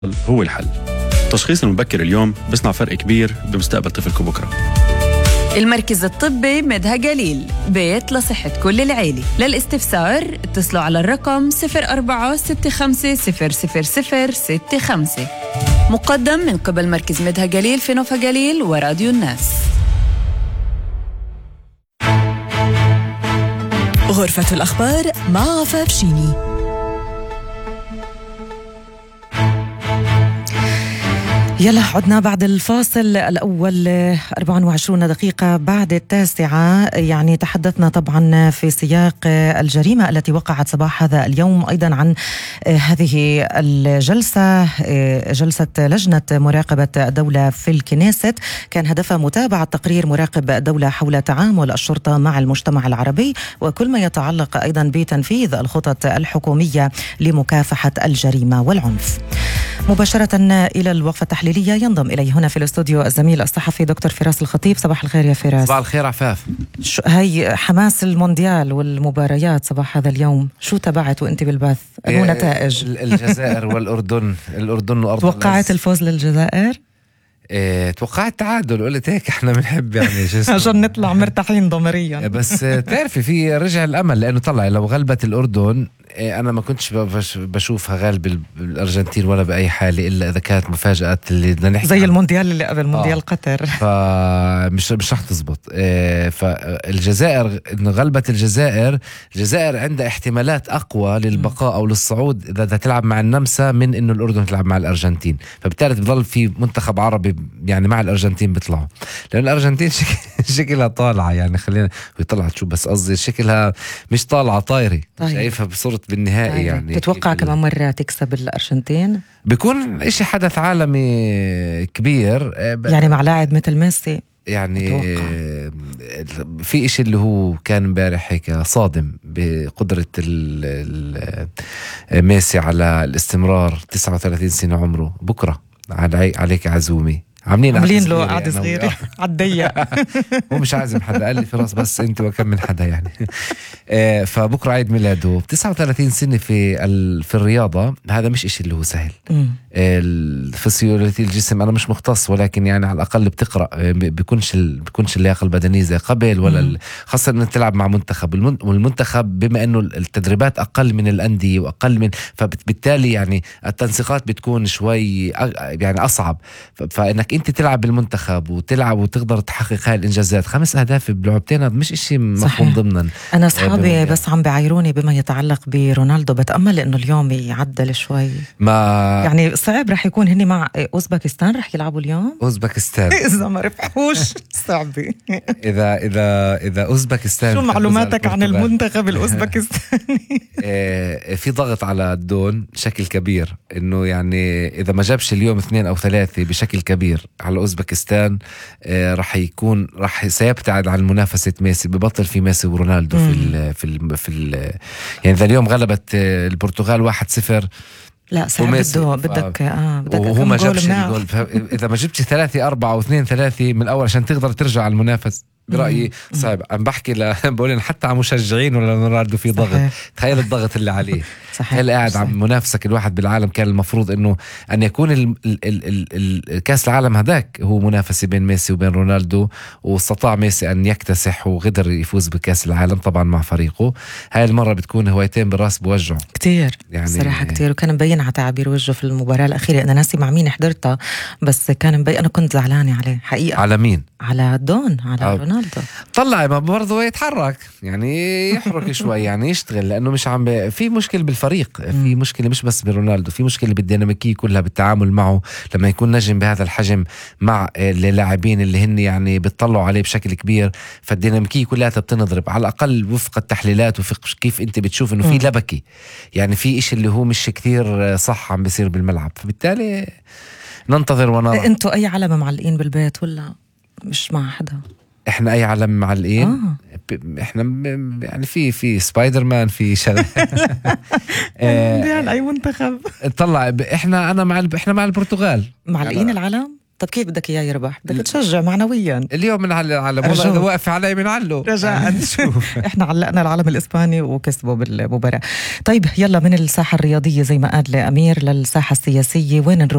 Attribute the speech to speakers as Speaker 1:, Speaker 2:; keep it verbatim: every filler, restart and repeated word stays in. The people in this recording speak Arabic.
Speaker 1: هو الحل. التشخيص المبكر اليوم بيصنع فرق كبير بمستقبل طفلكم بكرة.
Speaker 2: المركز الطبي مدها جليل، بيت لصحة كل العيلة. للاستفسار اتصلوا على الرقم صفر أربعة ستة خمسة صفر صفر صفر ستة خمسة، مقدم من قبل مركز مدها جليل في نوفا جليل وراديو الناس.
Speaker 3: غرفة الأخبار مع عفاف شيني. يلا عدنا بعد الفاصل الأول، أربعة وعشرين دقيقة بعد التاسعة. يعني تحدثنا طبعا في سياق الجريمة التي وقعت صباح هذا اليوم أيضا عن هذه الجلسة، جلسة لجنة مراقبة الدولة في الكنيست، كان هدفها متابعة تقرير مراقب الدولة حول تعامل الشرطة مع المجتمع العربي وكل ما يتعلق أيضا بتنفيذ الخطط الحكومية لمكافحة الجريمة والعنف. مباشرة إلى الوقفة التحليلية ينضم إلي هنا في الاستوديو الزميل الصحفي دكتور فراس الخطيب. صباح الخير يا فراس.
Speaker 4: صباح الخير عفاف.
Speaker 3: هاي حماس المونديال والمباريات صباح هذا اليوم، شو تبعت وانت بالبث؟ أنو نتائج؟
Speaker 4: الجزائر والأردن. الأردن وأرض
Speaker 3: توقعت الفوز للجزائر؟
Speaker 4: إيه، توقعت تعادل، قلت هيك احنا بنحب يعني
Speaker 3: عشان نطلع مرتاحين ضميريا.
Speaker 4: بس تعرفي في رجع الأمل، لأنه طلع لو غلبت الأردن أنا ما كنتش بشوفها غالب الأرجنتين ولا بأي حالة إلا إذا كانت مفاجأة اللي بدنا نحكي
Speaker 3: زي المونديال اللي قبل مونديال آه. قطر.
Speaker 4: فمش مش رح تزبط. فالجزائر إنه غلبت الجزائر، الجزائر عندها احتمالات أقوى للبقاء أو للصعود إذا بدها تلعب مع النمسا من إنه الأردن تلعب مع الأرجنتين. فبالتالي بضل في منتخب عربي يعني مع الأرجنتين بيطلعوا، لأن الأرجنتين شك... شكلها طالعة، يعني خلينا طلعت شو بس قصدي شكلها مش طالعة طايري. طيب. شايفها بصورة بالنهائي. طيب. يعني
Speaker 3: تتوقع كمان مرة تكسب الأرجنتين؟
Speaker 4: بيكون إشي حدث عالمي كبير
Speaker 3: يعني مع لاعب مثل ميسي.
Speaker 4: يعني أتوقع. في إشي اللي هو كان امبارح هيك صادم بقدرة ميسي على الاستمرار. تسعة وثلاثين سنة عمره، بكرة عليك عزومي، عاملين
Speaker 3: عاملين له قعدة صغيرة عالضيق.
Speaker 4: هو مش عازم حدا، قال لي فراس بس انت وكم من حدا يعني. فبكره عيد ميلاده، تسعة وثلاثين سنة في في الرياضة. هذا مش إشي اللي هو سهل. الفسيولوجية الجسم أنا مش مختص، ولكن يعني على الأقل بتقرأ، بيكونش بيكونش اللياقة البدنية زي قبل ولا خاصة إنك تلعب مع منتخب، والمنتخب بما إنه التدريبات أقل من الأندية وأقل من، فبالتالي يعني التنسيقات بتكون شوي يعني أصعب. فإنك أنت تلعب بالمنتخب وتلعب وتقدر تحقق هاي الإنجازات، خمس أهداف بلعبتين، هذا مش إشي مفهوم ضمنا.
Speaker 3: أنا أصحابي بس عم بعيروني بما يتعلق برونالدو، بتأمل إنه اليوم يعدل شوي. ما يعني صعب رح يكون هني مع أوزبكستان، رح يلعبوا اليوم
Speaker 4: أوزبكستان
Speaker 3: إذا ما ربحوش صعبة.
Speaker 4: إذا إذا إذا أوزبكستان.
Speaker 3: شو معلوماتك عن المنتخب الأوزبكستاني؟
Speaker 4: في ضغط على الدون بشكل كبير، إنه يعني إذا ما جابش اليوم اثنين أو ثلاثة بشكل كبير على أوزبكستان رح يكون رح سيبتعد عن منافسة ميسي، ببطل في ميسي ورونالدو في ال في ال في ال يعني إذا اليوم غلبت البرتغال واحد صفر،
Speaker 3: لا صعب بده بدك اه بدك
Speaker 4: وهو ما جابش الجول. اذا ما جبتش ثلاثة أربعة واثنين ثلاثة من الاول عشان تقدر ترجع على المنافس برأيي صعب. عم بحكي ل بقول حتى على مشجعين ولا رونالدو في ضغط. تخيل الضغط اللي عليه. تخيل قاعد عم منافسك الواحد بالعالم، كان المفروض انه ان يكون ال ال ال ال كاس العالم هذاك هو منافسه بين ميسي وبين رونالدو، واستطاع ميسي ان يكتسح وقدر يفوز بكاس العالم طبعا مع فريقه. هاي المره بتكون هوايتين بالراس بوجعه
Speaker 3: كتير يعني صراحه كتير، وكان مبين على تعابير وجهه في المباراه الاخيره. انا ناسي مع مين حضرتها، بس كان مبين انا كنت زعلانه عليه حقيقه.
Speaker 4: على مين؟
Speaker 3: على دون على آه. رونالدو
Speaker 4: طلع ما برضه يتحرك، يعني يحرك شوي، يعني يشتغل، لانه مش عم ب... في مشكله بالفريق، في مشكله مش بس برونالدو، في مشكله بالديناميكيه كلها بالتعامل معه. لما يكون نجم بهذا الحجم مع اللاعبين اللي هن يعني بتطلعوا عليه بشكل كبير، فالديناميكيه كلها بتنضرب على الاقل وفق التحليلات وفق كيف انت بتشوف انه في لبكي، يعني في إشي اللي هو مش كثير صح عم بيصير بالملعب. فبالتالي ننتظر ونرى.
Speaker 3: انتوا اي علامه معلقين بالبيت ولا مش مع حدا؟
Speaker 4: احنا اي علم معلقين.
Speaker 3: آه.
Speaker 4: احنا يعني في في سبايدر مان في شغله.
Speaker 3: يعني اي منتخب
Speaker 4: طلع احنا انا مع احنا مع البرتغال
Speaker 3: معلقين العلم. طب كيف بدك اياه يربح؟ بدك تشجع معنويا.
Speaker 4: اليوم من على على والله واقف علي من علو
Speaker 3: رجاء. احنا علقنا العلم الاسباني وكسبوا بالمباراه. طيب يلا من الساحه الرياضيه زي ما قال امير للساحه السياسيه، وين نروح؟